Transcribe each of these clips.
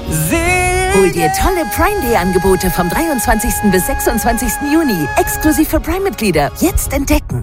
Hol dir tolle Prime Day Angebote vom 23. bis 26. Juni. Exklusiv für Prime-Mitglieder. Jetzt entdecken.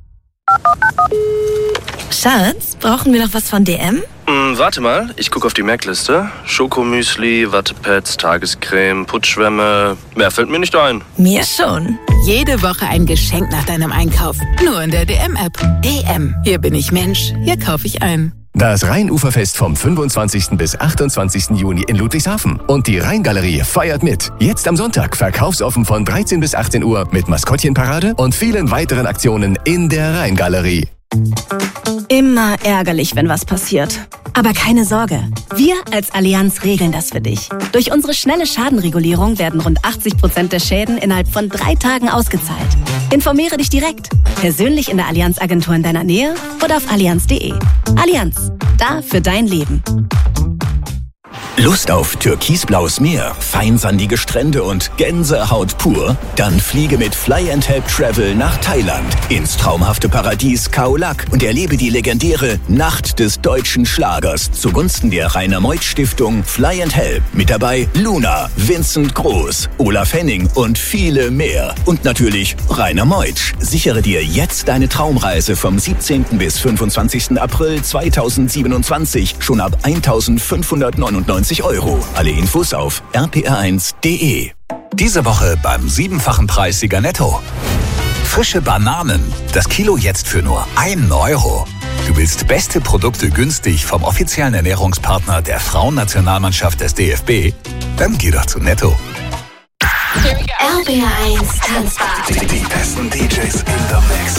Schatz, brauchen wir noch was von DM? Warte mal, ich gucke auf die Merkliste. Schokomüsli, Wattepads, Tagescreme, Putzschwämme. Mehr fällt mir nicht ein. Mir schon. Jede Woche ein Geschenk nach deinem Einkauf. Nur in der DM-App. DM. Hier bin ich Mensch. Hier kaufe ich ein. Das Rhein-Uferfest vom 25. bis 28. Juni in Ludwigshafen. Und die Rheingalerie feiert mit. Jetzt am Sonntag verkaufsoffen von 13 bis 18 Uhr mit Maskottchenparade und vielen weiteren Aktionen in der Rheingalerie. Immer ärgerlich, wenn was passiert. Aber keine Sorge, wir als Allianz regeln das für dich. Durch unsere schnelle Schadenregulierung werden rund 80% der Schäden innerhalb von 3 Tagen ausgezahlt. Informiere dich direkt, persönlich in der Allianz-Agentur in deiner Nähe oder auf allianz.de. Allianz, da für dein Leben. Lust auf türkisblaues Meer, feinsandige Strände und Gänsehaut pur? Dann fliege mit Fly & Help Travel nach Thailand ins traumhafte Paradies Khao Lak und erlebe die legendäre Nacht des deutschen Schlagers zugunsten der Rainer Meuth Stiftung Fly & Help. Mit dabei Luna, Vincent Groß, Olaf Henning und viele mehr. Und natürlich Rainer Meuth. Sichere dir jetzt deine Traumreise vom 17. bis 25. April 2027 schon ab 1.599 €. Alle Infos auf rpr1.de. Diese Woche beim 7-fachen Preissieger Netto. Frische Bananen. Das Kilo jetzt für nur 1 €. Du willst beste Produkte günstig vom offiziellen Ernährungspartner der Frauennationalmannschaft des DFB? Dann geh doch zu Netto. RPR1 Tanzbar. Die besten DJs in the Mix.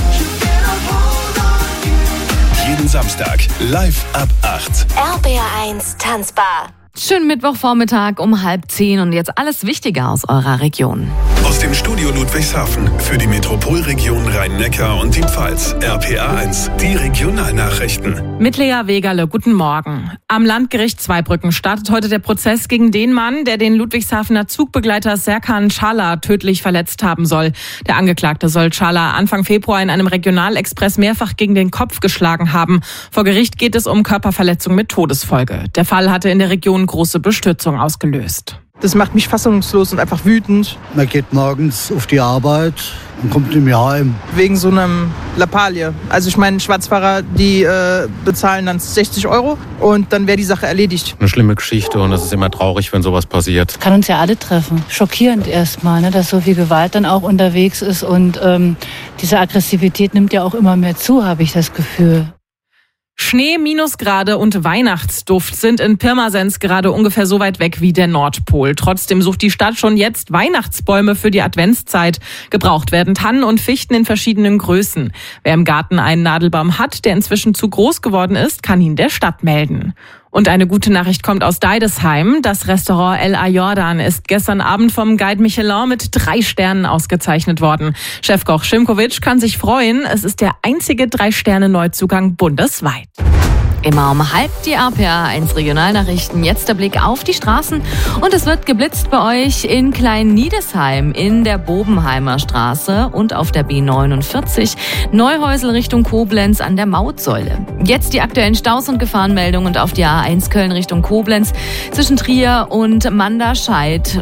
Jeden Samstag live ab 8. RPR1 Tanzbar. Schönen Mittwochvormittag um 9:30 und jetzt alles Wichtige aus eurer Region. Aus dem Studio Ludwigshafen für die Metropolregion Rhein-Neckar und die Pfalz. RPR1, die Regionalnachrichten. Mit Lea Wegerle, guten Morgen. Am Landgericht Zweibrücken startet heute der Prozess gegen den Mann, der den Ludwigshafener Zugbegleiter Serkan Çağlar tödlich verletzt haben soll. Der Angeklagte soll Çağlar Anfang Februar in einem Regionalexpress mehrfach gegen den Kopf geschlagen haben. Vor Gericht geht es um Körperverletzung mit Todesfolge. Der Fall hatte in der Region große Bestürzung ausgelöst. Das macht mich fassungslos und einfach wütend. Man geht morgens auf die Arbeit und kommt im Jahr heim. Wegen so einem Lappalie. Also ich meine, Schwarzfahrer, die bezahlen dann 60 € und dann wäre die Sache erledigt. Eine schlimme Geschichte und es ist immer traurig, wenn sowas passiert. Kann uns ja alle treffen. Schockierend erstmal, ne, dass so viel Gewalt dann auch unterwegs ist und diese Aggressivität nimmt ja auch immer mehr zu, habe ich das Gefühl. Schnee, Minusgrade und Weihnachtsduft sind in Pirmasens gerade ungefähr so weit weg wie der Nordpol. Trotzdem sucht die Stadt schon jetzt Weihnachtsbäume für die Adventszeit. Gebraucht werden Tannen und Fichten in verschiedenen Größen. Wer im Garten einen Nadelbaum hat, der inzwischen zu groß geworden ist, kann ihn der Stadt melden. Und eine gute Nachricht kommt aus Deidesheim. Das Restaurant El Ayordan ist gestern Abend vom Guide Michelin mit 3 Sternen ausgezeichnet worden. Chefkoch Schimkovic kann sich freuen. Es ist der einzige 3-Sterne-Neuzugang bundesweit. Immer um 9:30 die RPR1 Regionalnachrichten. Jetzt der Blick auf die Straßen. Und es wird geblitzt bei euch in Klein-Niedesheim, in der Bobenheimer Straße und auf der B49. Neuhäusel Richtung Koblenz an der Mautsäule. Jetzt die aktuellen Staus und Gefahrenmeldungen und auf die A1 Köln Richtung Koblenz zwischen Trier und Manderscheid.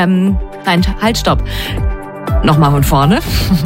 Stopp. Nochmal von vorne.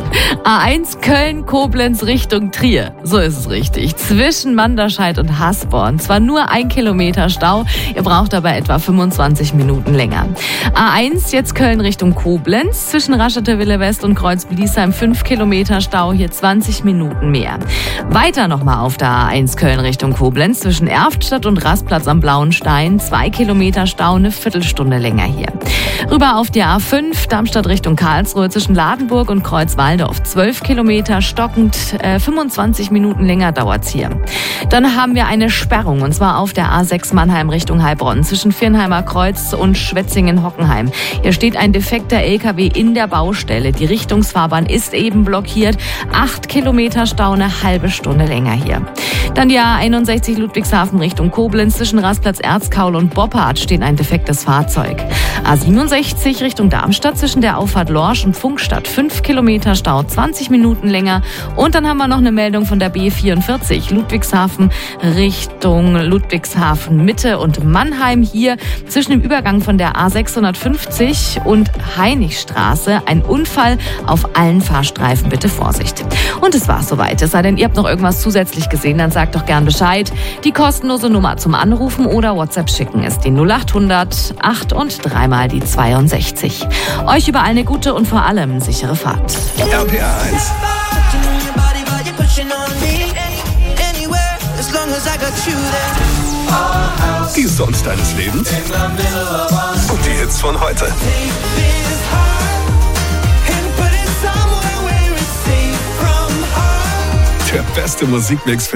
A1 Köln-Koblenz Richtung Trier. So ist es richtig. Zwischen Manderscheid und Hasborn. Zwar nur 1 Kilometer Stau, ihr braucht aber etwa 25 Minuten länger. A1 jetzt Köln Richtung Koblenz. Zwischen Raschete-Wille West und Kreuz-Bliesheim 5 Kilometer Stau, hier 20 Minuten mehr. Weiter nochmal auf der A1 Köln Richtung Koblenz. Zwischen Erftstadt und Rastplatz am Blauen Stein 2 Kilometer Stau, eine Viertelstunde länger hier. Rüber auf die A5 Darmstadt Richtung Karlsruhe zwischen Ladenburg und Kreuzwaldorf. 12 Kilometer stockend, 25 Minuten länger dauert's hier. Dann haben wir eine Sperrung und zwar auf der A6 Mannheim Richtung Heilbronn zwischen Viernheimer Kreuz und Schwetzingen-Hockenheim. Hier steht ein defekter LKW in der Baustelle. Die Richtungsfahrbahn ist eben blockiert. 8 Kilometer Stau, eine halbe Stunde länger hier. Dann die A61 Ludwigshafen Richtung Koblenz zwischen Rastplatz Erzkaul und Boppard steht ein defektes Fahrzeug. A67 Richtung Darmstadt zwischen der Auffahrt Lorsch und Pfungstadt 5 Kilometer Stau, 20 Minuten länger. Und dann haben wir noch eine Meldung von der B44 Ludwigshafen Richtung Ludwigshafen Mitte und Mannheim. Hier zwischen dem Übergang von der A650 und Heiligstraße ein Unfall auf allen Fahrstreifen. Bitte Vorsicht. Und es war's soweit. Es sei denn, ihr habt noch irgendwas zusätzlich gesehen, dann sagt doch gern Bescheid. Die kostenlose Nummer zum Anrufen oder WhatsApp schicken ist die 0800 8 und 3 die 62. Euch überall eine gute und vor allem sichere Fahrt. RPA 1. Die Songs deines Lebens und die Hits von heute. Der beste Musikmix für